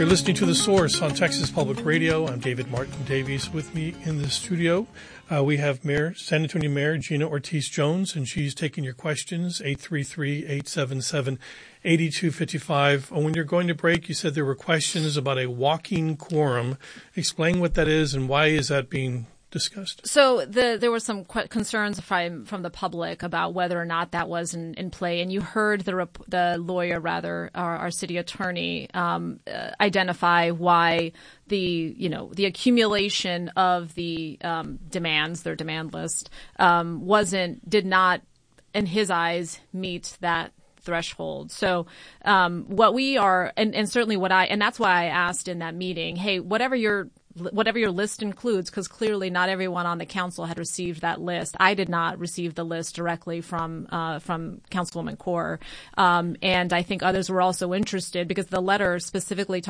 You're listening to The Source on Texas Public Radio. I'm David Martin Davies. With me in the studio, we have San Antonio Mayor Gina Ortiz-Jones, and she's taking your questions, 833-877-8255. When you're going to break, you said there were questions about a walking quorum. Explain what that is and why is that being discussed? So there were some concerns from the public about whether or not that was in play, and you heard the lawyer, our city attorney, identify why the accumulation of the demands, their demand list, did not, in his eyes, meet that threshold. So what we are, and certainly and that's why I asked in that meeting, hey, whatever your list includes, because clearly not everyone on the council had received that list. I did not receive the list directly from Councilwoman Kaur. And I think others were also interested because the letter specifically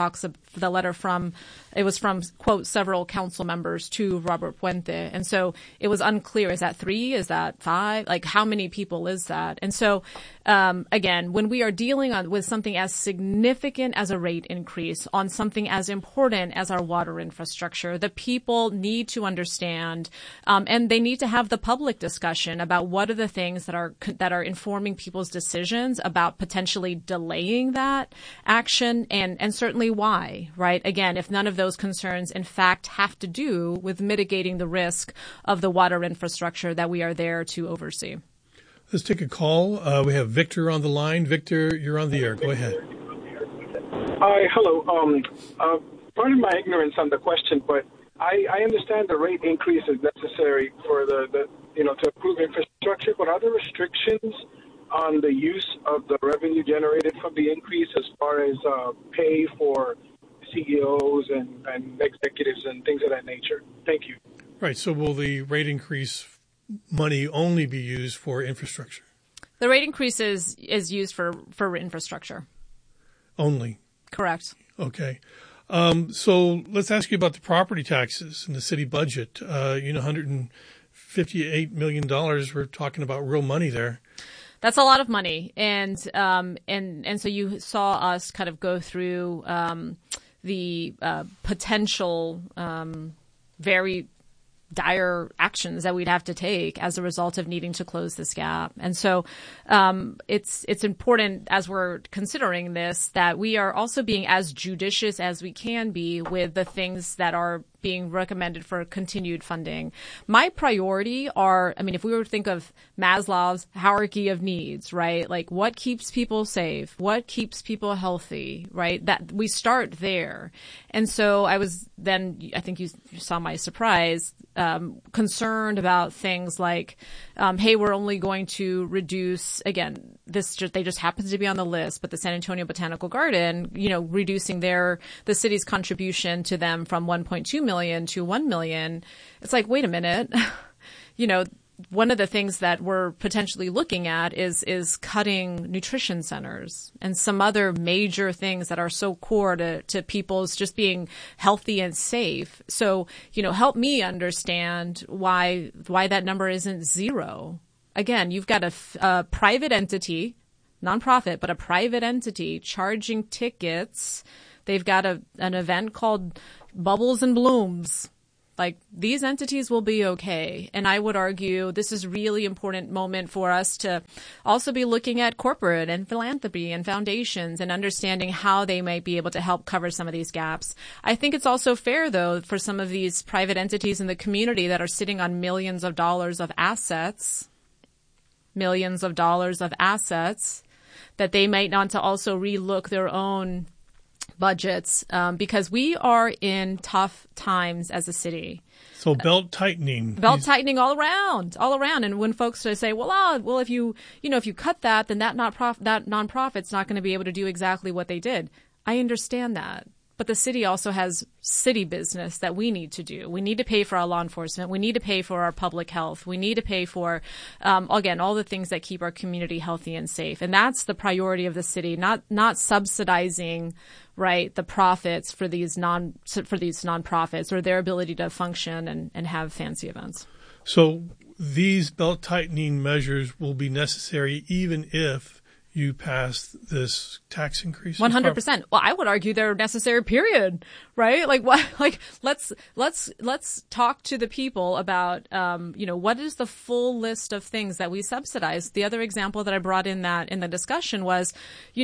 it was from, quote, several council members to Robert Puente. And so it was unclear. Is that 3? Is that 5? Like, how many people is that? And so, again, when we are dealing with something as significant as a rate increase on something as important as our water infrastructure, the people need to understand, and they need to have the public discussion about what are the things that are informing people's decisions about potentially delaying that action, and certainly why, right? Again, if none of those concerns, in fact, have to do with mitigating the risk of the water infrastructure that we are there to oversee. Let's take a call. We have Victor on the line. Victor, you're on the air. Go ahead. Hi, hello. Pardon my ignorance on the question, but I understand the rate increase is necessary for the to improve infrastructure, but are there restrictions on the use of the revenue generated from the increase as far as pay for CEOs and executives and things of that nature? Thank you. Right. So will the rate increase money only be used for infrastructure? The rate increase is used for infrastructure. Only? Correct. Okay. So let's ask you about the property taxes in the city budget. $158 million. We're talking about real money there. That's a lot of money. And so you saw us kind of go through the potential very dire actions that we'd have to take as a result of needing to close this gap. And so it's important as we're considering this that we are also being as judicious as we can be with the things that are being recommended for continued funding. My priority if we were to think of Maslow's hierarchy of needs, right? Like what keeps people safe? What keeps people healthy, right? That we start there. And so I think you saw my surprise, concerned about things like, hey, we're only going to reduce, again, they just happens to be on the list, but the San Antonio Botanical Garden, reducing the city's contribution to them from 1.2 million to 1 million. It's like, wait a minute. One of the things that we're potentially looking at is cutting nutrition centers and some other major things that are so core to people's just being healthy and safe. So, help me understand why that number isn't 0. Again, you've got a private entity, nonprofit, but a private entity charging tickets. They've got an event called Bubbles and Blooms. Like, these entities will be okay. And I would argue this is a really important moment for us to also be looking at corporate and philanthropy and foundations and understanding how they might be able to help cover some of these gaps. I think it's also fair, though, for some of these private entities in the community that are sitting on millions of dollars of assets, that they might want to also relook their own budgets, because we are in tough times as a city. So belt tightening all around. And when folks say, well, if you cut that, then that nonprofit's not going to be able to do exactly what they did. I understand that. But the city also has city business that we need to do. We need to pay for our law enforcement. We need to pay for our public health. We need to pay for, again, all the things that keep our community healthy and safe. And that's the priority of the city, not subsidizing, right, the profits for these nonprofits or their ability to function and have fancy events. So these belt tightening measures will be necessary even if you pass this tax increase? 100%. Well, I would argue they're necessary, period. Right? Like what, like let's talk to the people about, what is the full list of things that we subsidize? The other example that I brought in the discussion was,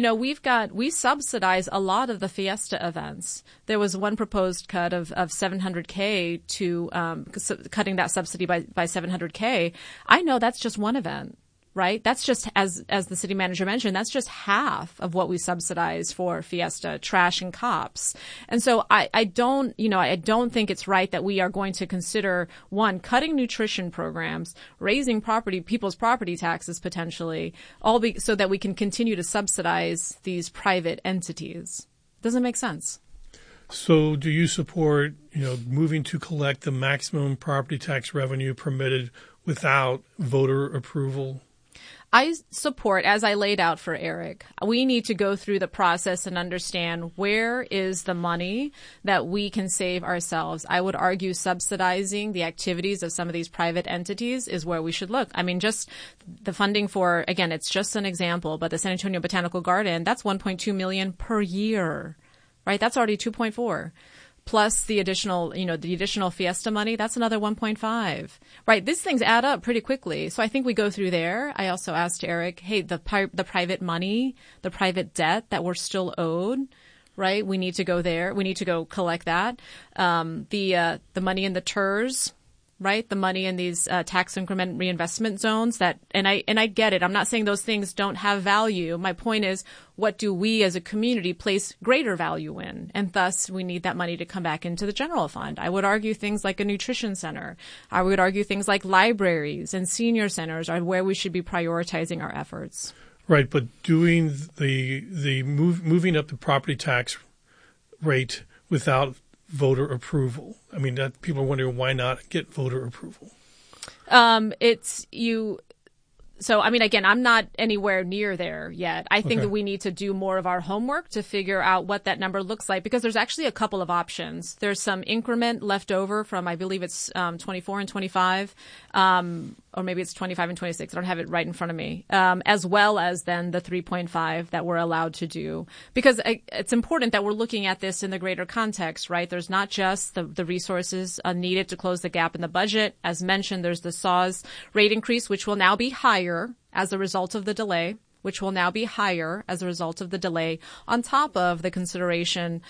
we subsidize a lot of the Fiesta events. There was one proposed cut of $700K to, cutting that subsidy by $700K. I know that's just one event. Right? That's just, as the city manager mentioned, that's just half of what we subsidize for Fiesta, trash and cops. And so I don't think it's right that we are going to consider, one, cutting nutrition programs, raising people's property taxes potentially, so that we can continue to subsidize these private entities. Doesn't make sense. So do you support, moving to collect the maximum property tax revenue permitted without voter approval? I support, as I laid out for Eric, we need to go through the process and understand where is the money that we can save ourselves. I would argue subsidizing the activities of some of these private entities is where we should look. I mean, just the funding for, again, it's just an example, but the San Antonio Botanical Garden, that's $1.2 million per year, right? That's already 2.4. Plus the additional Fiesta money, that's another 1.5. Right? These things add up pretty quickly. So I think we go through there. I also asked Eric, hey, the private money, the private debt that we're still owed, right? We need to go there. We need to go collect that. The money in the TERS, right? The money in these tax increment reinvestment zones and I get it. I'm not saying those things don't have value. My point is, what do we as a community place greater value in? And thus we need that money to come back into the general fund. I would argue things like a nutrition center. I would argue things like libraries and senior centers are where we should be prioritizing our efforts. Right, but doing moving up the property tax rate without voter approval. I mean, that people are wondering why not get voter approval. So, I mean, again, I'm not anywhere near there yet. I think that we need to do more of our homework to figure out what that number looks like, because there's actually a couple of options. There's some increment left over from, I believe it's 24 and 25, or maybe it's 25 and 26. I don't have it right in front of me, as well as then the 3.5 that we're allowed to do. Because it's important that we're looking at this in the greater context, right? There's not just the resources needed to close the gap in the budget. As mentioned, there's the SAWS rate increase, which will now be higher as a result of the delay, on top of the consideration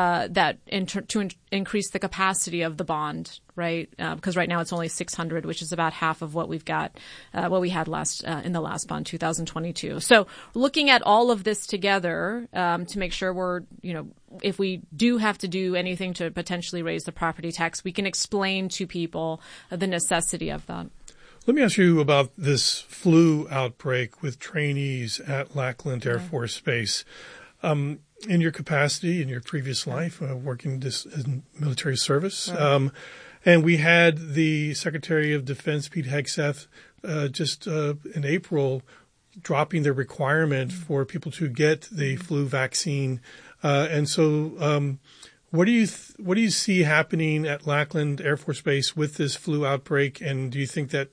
to increase the capacity of the bond, right? Because right now it's only 600, which is about half of what we've got, what we had in the last bond, 2022. So looking at all of this together to make sure we're, if we do have to do anything to potentially raise the property tax, we can explain to people the necessity of that. Let me ask you about this flu outbreak with trainees at Lackland Air Force Base. In your capacity, in your previous life, working in military service, and we had the Secretary of Defense, Pete Hegseth, just in April, dropping the requirement for people to get the flu vaccine. And so what do you see happening at Lackland Air Force Base with this flu outbreak? And do you think that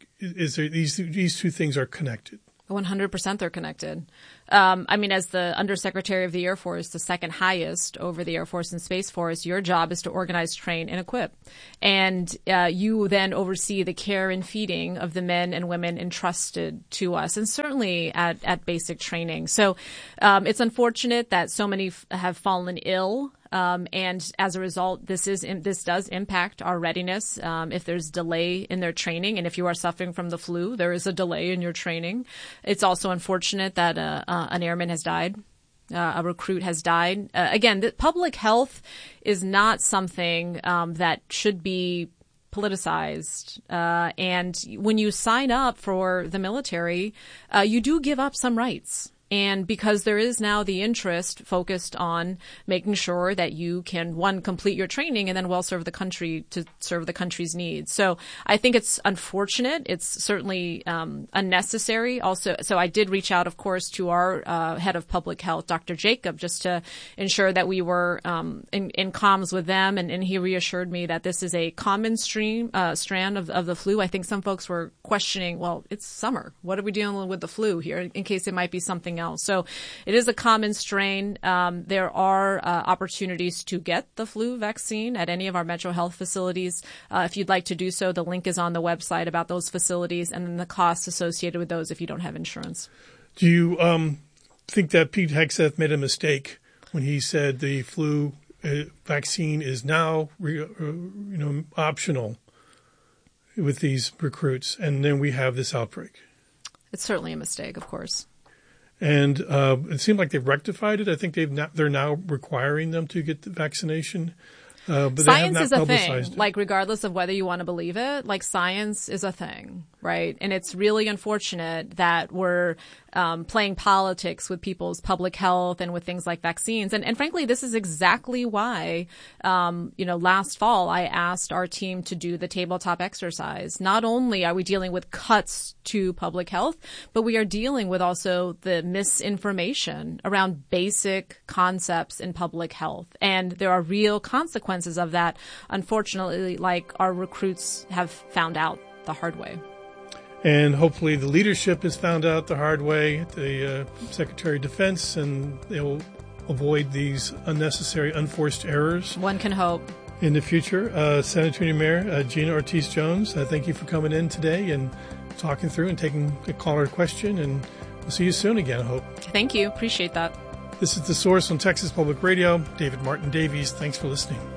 these two things are connected? 100% they're connected. As the Undersecretary of the Air Force, the second highest over the Air Force and Space Force, your job is to organize, train, and equip. And you then oversee the care and feeding of the men and women entrusted to us, and certainly at basic training. So it's unfortunate that so many have fallen ill. And as a result, this does impact our readiness. If there's delay in their training, and if you are suffering from the flu, there is a delay in your training. It's also unfortunate that an airman has died. A recruit has died. Again, public health is not something that should be politicized. And when you sign up for the military, you do give up some rights. And because there is now the interest focused on making sure that you can, one, complete your training and then well serve the country to serve the country's needs. So I think it's unfortunate. It's certainly unnecessary. Also, so I did reach out, of course, to our head of public health, Dr. Jacob, just to ensure that we were in comms with them. And he reassured me that this is a common strand of the flu. I think some folks were questioning, well, it's summer. What are we dealing with the flu here, in case it might be something everything else. So it is a common strain. There are opportunities to get the flu vaccine at any of our Metro Health facilities. If you'd like to do so, the link is on the website about those facilities and then the costs associated with those if you don't have insurance. Do you think that Pete Hegseth made a mistake when he said the flu vaccine is now optional with these recruits, and then we have this outbreak? It's certainly a mistake, of course. And it seemed like they've rectified it. I think they're now requiring them to get the vaccination. But science is a thing. It. Like, regardless of whether you want to believe it, like, science is a thing, right? And it's really unfortunate that we're playing politics with people's public health and with things like vaccines. And frankly, this is exactly why, last fall I asked our team to do the tabletop exercise. Not only are we dealing with cuts to public health, but we are dealing with also the misinformation around basic concepts in public health. And there are real consequences of that, unfortunately, like our recruits have found out the hard way. And hopefully the leadership has found out the hard way, the Secretary of Defense, and they'll avoid these unnecessary, unforced errors. One can hope. In the future. Senator Mayor Gina Ortiz-Jones, thank you for coming in today and talking through and taking a caller question. And we'll see you soon again, I hope. Thank you. Appreciate that. This is The Source on Texas Public Radio. David Martin Davies, thanks for listening.